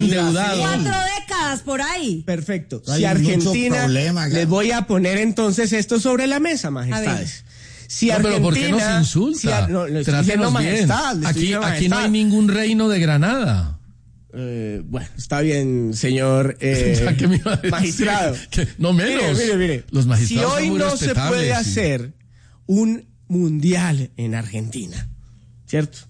endeudado. 4 décadas por ahí. Perfecto. Hay Si Argentina, problema, les voy a poner entonces esto sobre la mesa, majestades. Si No, pero ¿por qué nos Argentina, insulta? no, le estoy diciendo Trátenos bien. majestad, le estoy Aquí diciendo no hay majestad. ningún reino de Granada. Bueno, está bien, señor Ya que me iba a decir magistrado. que- no menos. Mire. Los magistrados si hoy son muy no se respetables, puede sí. hacer un mundial en Argentina, ¿cierto?